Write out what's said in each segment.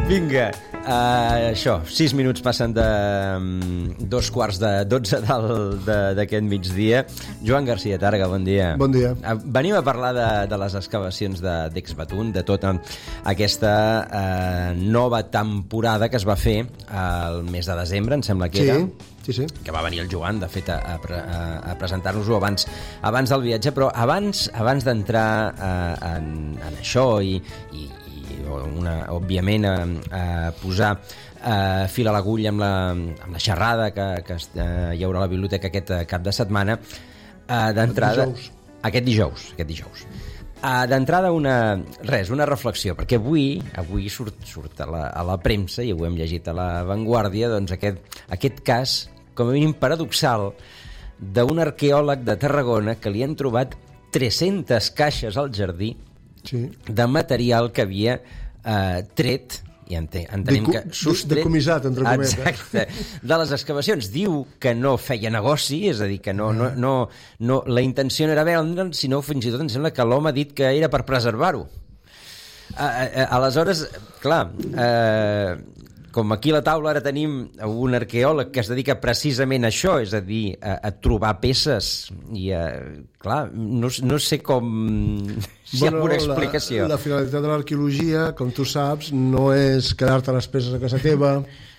Vinga, això, 6 minuts passen de 2:45 d'aquest migdia. Joan Garcia Targa, bon dia. Bon dia. Venim a parlar de les excavacions d'Exbatún, de tota aquesta nova temporada que es va fer el mes de desembre, em sembla que era. Sí. Que va venir el Joan, de fet, a presentar-nos-ho abans del viatge, però abans d'entrar en això i òbviament a posar fil a l'agulla amb la xerrada que hi haurà a la biblioteca aquest cap de setmana, d'entrada... Aquest dijous. D'entrada una reflexió, perquè avui surt a la premsa, i ho hem llegit a La Vanguardia, doncs aquest cas, com a mínim paradoxal, d'un arqueòleg de Tarragona que li han trobat 300 caixes al jardí de material que havia tret, i entenem que sostret... Decomissat, entre cometes. Exacte, de les excavacions. Diu que no feia negoci, és a dir, que no la intenció no era vendre'l, sinó fins i tot em sembla que l'home ha dit que era per preservar-ho. Aleshores, clar, com aquí a la taula ara tenim un arqueòleg que es dedica precisament a això, és a dir, a trobar peces, i clar, no sé com... si hi ha alguna explicació. La finalitat de l'arqueologia, com tu saps, no és quedar-te les peces a casa teva,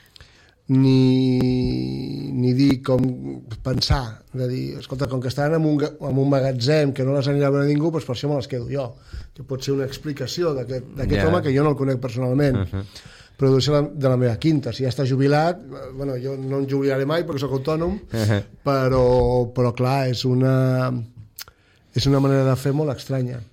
ni dir com pensar, de dir, escolta, com que estan en un magatzem que no les anirà a veure ningú, doncs per això me les quedo jo, que pot ser una explicació d'aquest home que jo no el conec personalment, però deu ser de la meva quinta. Si ja està jubilat, bueno, jo no em jubilaré mai perquè soc autònom, però clar, és una manera de fer molt estranya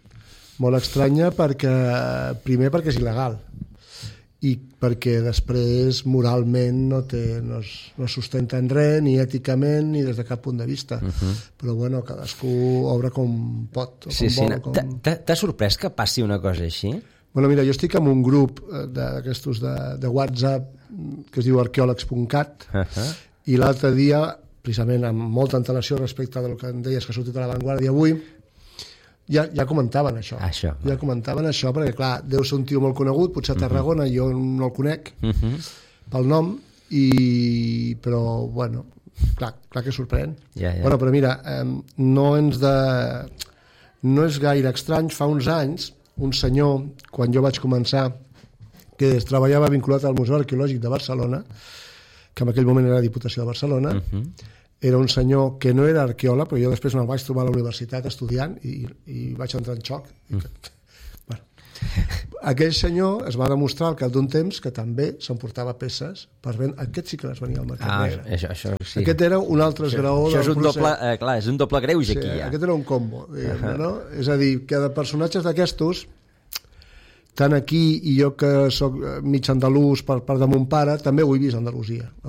primer perquè és il·legal, i perquè després moralment no sustenta en res, ni èticament ni des de cap punt de vista, però bueno, cadascú obre com pot o com vol. T'ha sorprès que passi una cosa així? Bueno, mira, jo estic en un grup d'aquestos de WhatsApp que es diu arqueòlegs.cat, i l'altre dia, precisament amb molta antelació respecte del que em deies que ha sortit a La Vanguardia avui, ja comentaven això. Ja comentaven això, perquè clar, deu ser un tio molt conegut, potser a Tarragona, jo no el conec pel nom, però bueno, clar que sorprèn. Bueno, però mira, no és gaire estrany. Fa uns anys, un senyor, quan jo vaig començar, que treballava vinculat al Museu Arqueològic de Barcelona, que en aquell moment era Diputació de Barcelona, era un senyor que no era arqueòleg, però jo després me'l vaig trobar a la universitat estudiant i vaig entrar en xoc. Bueno, aquell senyor es va demostrar al cap d'un temps que també s'emportava peces per vendre. Aquest sí que les venia al mercat negre. Això sí. Aquest era un altre esgraó del procés. Clar, és un doble greuge aquí. Aquest era un combo, no? És a dir, que de personatges d'aquestos, tant aquí, i jo que soc mig andalús per part de mon pare, també ho he vist a Andalusia.